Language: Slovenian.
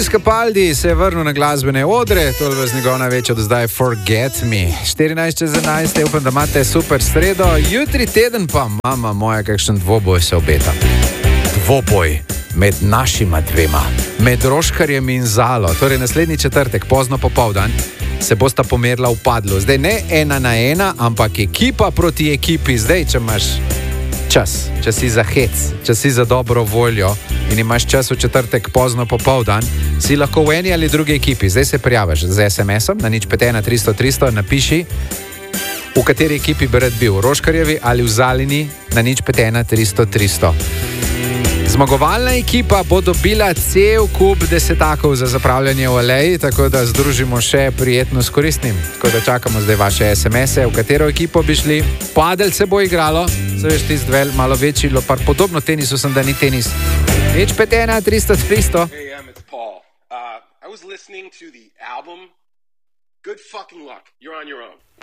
Luis Capaldi se je vrnil na glasbene odre, to je njegov največji do zdaj Forget Me. 14:11, upam, da imate super sredo, jutri teden pa, mama moja, kakšen dvoboj se obeta. Dvoboj med našima dvema, med Roškarjem in Zalo, torej naslednji četrtek, pozno popoldan, se bosta pomerila v padlu. Zdaj ne 1-1, ampak ekipa proti ekipi. Zdaj, če imaš čas, če si za hec, če si za dobro voljo in imaš čas v četrtek pozno popoldan, si lahko v eni ali drugi ekipi. Zdaj se prijaviš z SMS-om na 051 300 300, napiši, v kateri ekipi bi rad bil, v Roškarjevi ali v Zalini, na 051 300 300. Zmagovalna ekipa bo dobila cel kup desetakov za zapravljanje v aleji, tako da združimo še prijetno s koristnim. Tako da čakamo zdaj vaše SMS-e, v katero ekipo bi šli. Padel se bo igralo, se veš ti zdvel, malo večji, lopar, podobno tenisu sem, da ni tenis. 051 300 300. Hey, it's Paul. I was listening to the album. Good fucking luck. You're on your own.